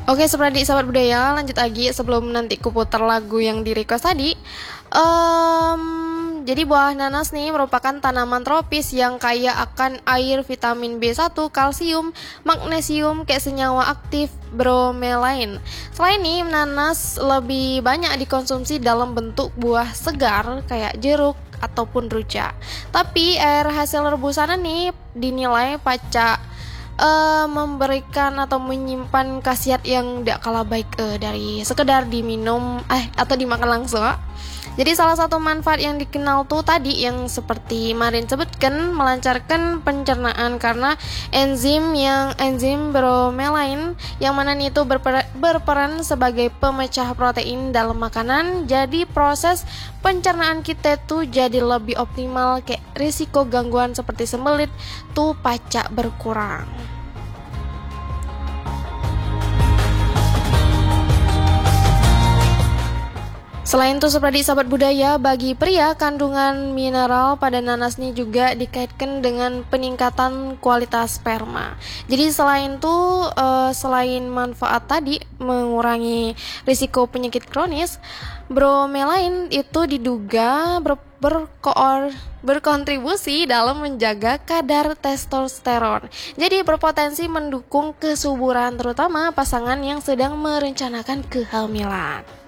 Oke, Supradi, sahabat budaya, lanjut lagi sebelum nanti ku putar lagu yang di request tadi. Jadi buah nanas nih merupakan tanaman tropis yang kaya akan air, vitamin B1, kalsium, magnesium, kayak senyawa aktif bromelain. Selain ini, nanas lebih banyak dikonsumsi dalam bentuk buah segar kayak jeruk ataupun ruca. Tapi air hasil rebusan nih dinilai memberikan atau menyimpan khasiat yang tidak kalah baik dari sekedar diminum atau dimakan langsung. Jadi salah satu manfaat yang dikenal tuh tadi yang seperti Marin sebutkan, melancarkan pencernaan karena enzim bromelain yang mana itu berperan sebagai pemecah protein dalam makanan. Jadi proses pencernaan kita tuh jadi lebih optimal, kayak risiko gangguan seperti sembelit tuh pacak berkurang. Selain itu, seperti sahabat budaya, bagi pria kandungan mineral pada nanas ini juga dikaitkan dengan peningkatan kualitas sperma. Jadi selain manfaat tadi mengurangi risiko penyakit kronis, bromelain itu diduga berkontribusi dalam menjaga kadar testosteron. Jadi berpotensi mendukung kesuburan terutama pasangan yang sedang merencanakan kehamilan.